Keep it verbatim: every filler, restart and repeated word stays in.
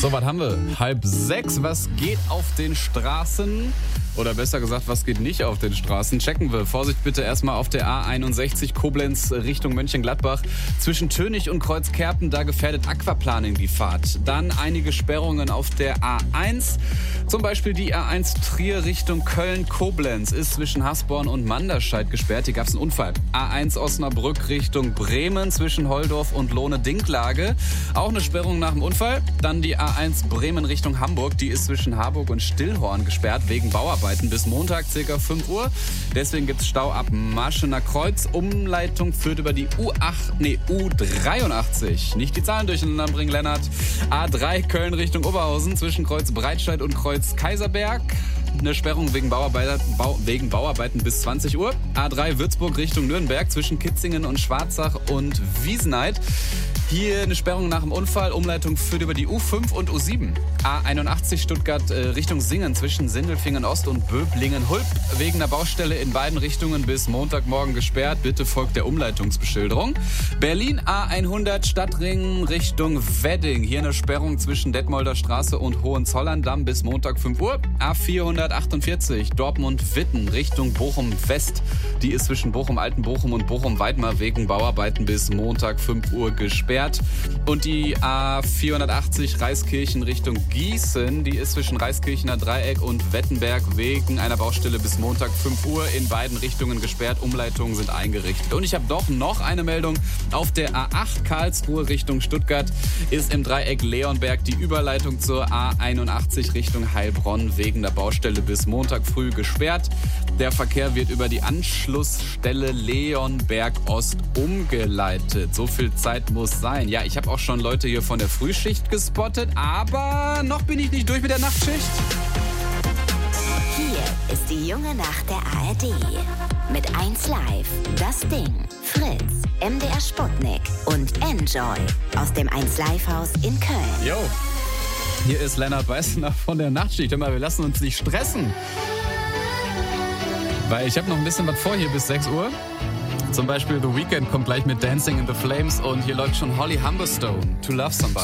So, was haben wir? Halb sechs. Was geht auf den Straßen? Oder besser gesagt, was geht nicht auf den Straßen? Checken wir. Vorsicht bitte erstmal auf der A einundsechzig Koblenz Richtung Mönchengladbach. Zwischen Tönig und Kreuzkerpen, da gefährdet Aquaplaning die Fahrt. Dann einige Sperrungen auf der A eins. Zum Beispiel die A eins Trier Richtung Köln-Koblenz ist zwischen Hasborn und Manderscheid gesperrt. Hier gab es einen Unfall. A eins Osnabrück Richtung Bremen zwischen Holdorf und Lohne-Dinklage. Auch eine Sperrung nach dem Unfall. Dann die A eins Bremen Richtung Hamburg. Die ist zwischen Harburg und Stillhorn gesperrt wegen Bauarbeiten bis Montag ca. fünf Uhr. Deswegen gibt es Stau ab Marschener Kreuz. Umleitung führt über die U acht, nee, U dreiundachtzig. Nicht die Zahlen durcheinander bringen, Lennart. A drei Köln Richtung Oberhausen zwischen Kreuz Breitscheid und Kreuz Kaiserberg. Eine Sperrung wegen Bauarbeiten, Bau, wegen Bauarbeiten bis zwanzig Uhr. A drei Würzburg Richtung Nürnberg zwischen Kitzingen und Schwarzach und Wiesenheid. Hier eine Sperrung nach dem Unfall. Umleitung führt über die U fünf und U sieben. A einundachtzig Stuttgart äh, Richtung Singen zwischen Sindelfingen Ost und Böblingen-Hulp. Wegen der Baustelle in beiden Richtungen bis Montagmorgen gesperrt. Bitte folgt der Umleitungsbeschilderung. Berlin A hundert Stadtring Richtung Wedding. Hier eine Sperrung zwischen Detmolder Straße und Hohenzollern-Damm bis Montag fünf Uhr. A vierhundertachtundvierzig Dortmund-Witten Richtung Bochum-West. Die ist zwischen Bochum-Altenbochum und Bochum-Weidmar wegen Bauarbeiten bis Montag fünf Uhr gesperrt. Und die A vierhundertachtzig Reiskirchen Richtung Gießen, die ist zwischen Reiskirchener Dreieck und Wettenberg wegen einer Baustelle bis Montag fünf Uhr in beiden Richtungen gesperrt. Umleitungen sind eingerichtet. Und ich habe doch noch eine Meldung. Auf der A acht Karlsruhe Richtung Stuttgart ist im Dreieck Leonberg die Überleitung zur A einundachtzig Richtung Heilbronn wegen der Baustelle bis Montag früh gesperrt. Der Verkehr wird über die Anschlussstelle Leonberg Ost umgeleitet. So viel Zeit muss sein. Ja, ich habe auch schon Leute hier von der Frühschicht gespottet, aber noch bin ich nicht durch mit der Nachtschicht. Hier ist die junge Nacht der A R D. Mit eins Live, Das Ding, Fritz, M D R Sputnik und Enjoy aus dem eins Live Haus in Köln. Jo, hier ist Lennart Weißner von der Nachtschicht. Hör mal, wir lassen uns nicht stressen. Weil ich habe noch ein bisschen was vor hier bis sechs Uhr. Zum Beispiel The Weeknd kommt gleich mit Dancing in the Flames und hier läuft schon Holly Humberstone, To Love Somebody.